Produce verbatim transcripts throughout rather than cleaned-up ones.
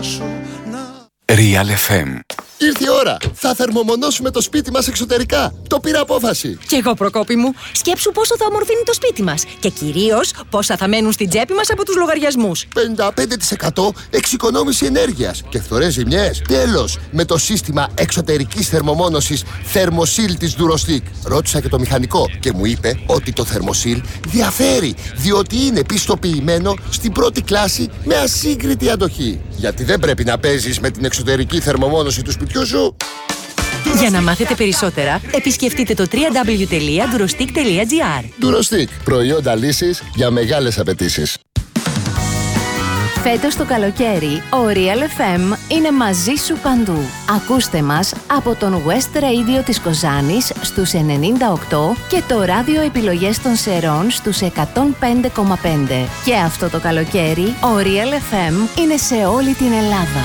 σου να... Real εφ εμ. Ήρθε η ώρα. Θα θερμομονώσουμε το σπίτι μας εξωτερικά. Το πήρα απόφαση. Κι εγώ, Προκόπη μου. Σκέψου πόσο θα ομορφύνει το σπίτι μας. Και κυρίως πόσα θα μένουν στην τσέπη μας από τους λογαριασμούς. πενήντα πέντε τοις εκατό εξοικονόμηση ενέργειας και φθορές ζημιές. Τέλος, με το σύστημα εξωτερικής θερμομόνωσης Thermosil της Durostic. Ρώτησα και το μηχανικό και μου είπε ότι το Thermosil διαφέρει, διότι είναι πιστοποιημένο στην πρώτη κλάση με ασύγκριτη αντοχή. Γιατί δεν πρέπει να παίζεις με την εξωτερική θερμομόνωση του σπιτιού σου. Για να μάθετε περισσότερα, επισκεφτείτε το double-u double-u double-u τελεία durostic τελεία gr. Durostic, προϊόντα λύσης για μεγάλες απαιτήσεις. Φέτος το καλοκαίρι, ο Real εφ εμ είναι μαζί σου παντού. Ακούστε μας από τον West Radio της Κοζάνης στους ενενήντα οκτώ και το ράδιο επιλογές των Σερών στους εκατόν πέντε κόμμα πέντε. Και αυτό το καλοκαίρι, ο Real εφ εμ είναι σε όλη την Ελλάδα.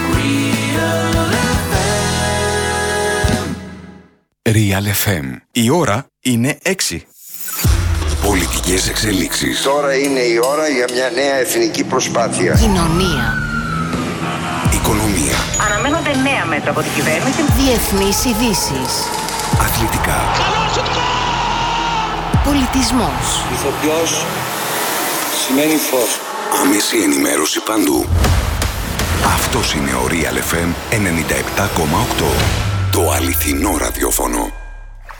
Real εφ εμ. Η ώρα είναι έξι. Πολιτικές εξελίξεις. Τώρα είναι η ώρα για μια νέα εθνική προσπάθεια. Κοινωνία. Οικονομία. Αναμένονται νέα μέτρα από την κυβέρνηση. Διεθνείς ειδήσεις. Αθλητικά. Πολιτισμός. Ηθοποιός σημαίνει φως. Άμεση ενημέρωση παντού. Αυτός είναι ο Real εφ εμ ενενήντα επτά κόμμα οκτώ. Το αληθινό ραδιόφωνο.